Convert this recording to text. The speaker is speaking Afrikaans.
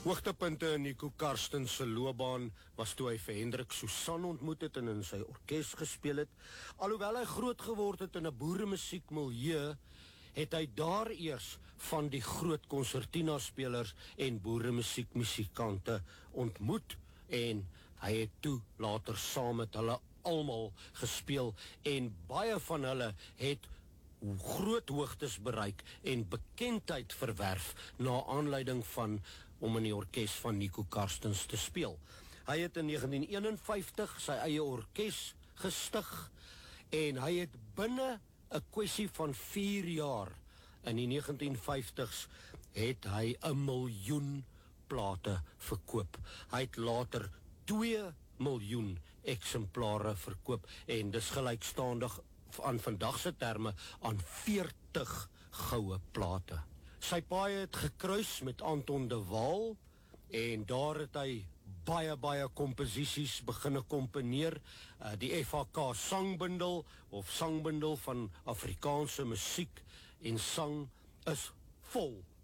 Hoogtepunte in Nico Karstens se loopbaan was toe hy vir Hendrik Susan ontmoet het en in sy orkes gespeel het. Alhoewel hy groot geword het in 'n boeremusiekmilieu, het hy daar eers van die groot konsertina-spelers en boeremusiekmusikante ontmoet en hy het toe later saam met hulle almal gespeel en baie van hulle het groot hoogtes bereik en bekendheid verwerf na aanleiding van om in die orkes van Nico Karstens te speel. Hy het in 1951 sy eie orkes gestig en hy het binne 'n kwessie van 4 jaar in die 1950s het hy 1 miljoen plate verkoop. Hy het later 2 miljoen eksemplare verkoop en dis gelykstaandig aan vandagse terme aan 40 goue plate. Sy paai het gekruis met Anton de Waal en daar het hy baie komposisies beginne komponeer. Die FHK sangbundel of sangbundel van Afrikaanse musiek en sang is vol